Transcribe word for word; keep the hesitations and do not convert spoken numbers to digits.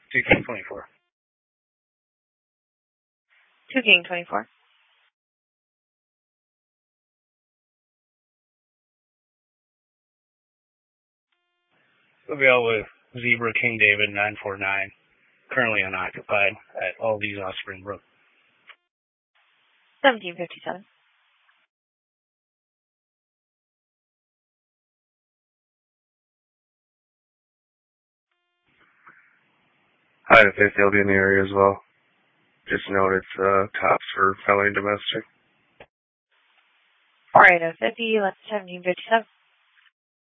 two King twenty-four. two King twenty-four. Avail with Zebra King David nine four nine, currently unoccupied at Aldi's off Springbrook. seventeen fifty-seven. Hi, to Faith, they'll be in the area as well. Just note it's uh, tops for felony domestic. All right, fifty, left seventeen fifty-seven.